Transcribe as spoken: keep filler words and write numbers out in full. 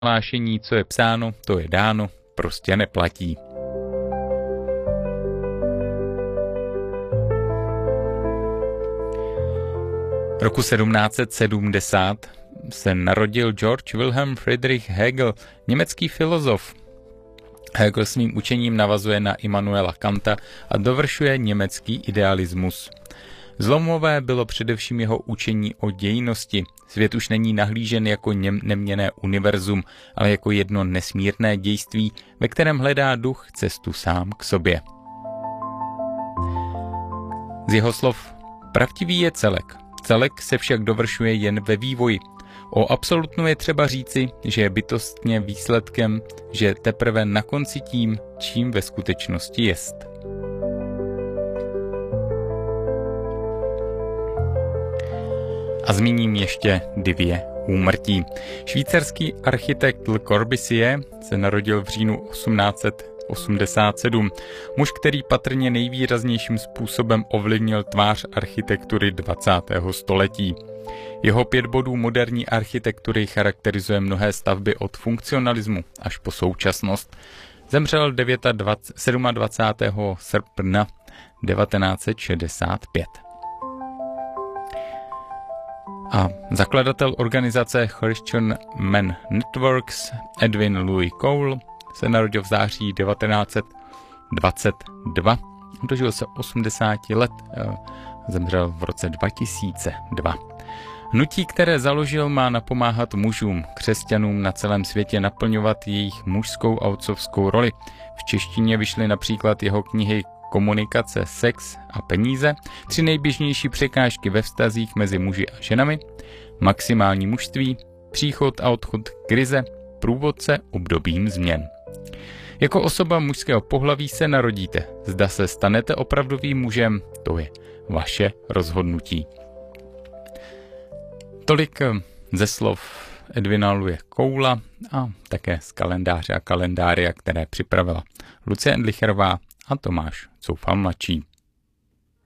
Hlášení, co je psáno, to je dáno, prostě neplatí. Roku sedmnáct set sedmdesát se narodil Georg Wilhelm Friedrich Hegel, německý filozof. Hegel svým učením navazuje na Immanuela Kanta a dovršuje německý idealismus. Zlomové bylo především jeho učení o dějinnosti. Svět už není nahlížen jako neměnné univerzum, ale jako jedno nesmírné dějství, ve kterém hledá duch cestu sám k sobě. Z jeho slov: pravdivý je celek. Celek se však dovršuje jen ve vývoji. O absolutnu je třeba říci, že je bytostně výsledkem, že teprve na konci tím, čím ve skutečnosti jest. A zmíním ještě dvě úmrtí. Švýcarský architekt Le Corbusier se narodil v říjnu osmnáct set osmdesát sedm. Muž, který patrně nejvýraznějším způsobem ovlivnil tvář architektury dvacátého století. Jeho pět bodů moderní architektury charakterizuje mnohé stavby od funkcionalismu až po současnost. Zemřel dvacátého sedmého srpna devatenáct set šedesát pět. A zakladatel organizace Christian Man Networks Edwin Louis Cole se narodil v září devatenáct set dvacet dva. Dožil se osmdesáti let, zemřel v roce dva tisíce dva. Hnutí, které založil, má napomáhat mužům, křesťanům na celém světě naplňovat jejich mužskou a otcovskou roli. V češtině vyšly například jeho knihy Komunikace, sex a peníze, tři nejběžnější překážky ve vztazích mezi muži a ženami, maximální mužství, příchod a odchod krize, průvodce obdobím změn. Jako osoba mužského pohlaví se narodíte. Zda se stanete opravdovým mužem, to je vaše rozhodnutí. Tolik ze slov Edwina Louise Coula a také z kalendáře a kalendária, které připravila Lucie Endlicherová a Tomáš Coufal mladší.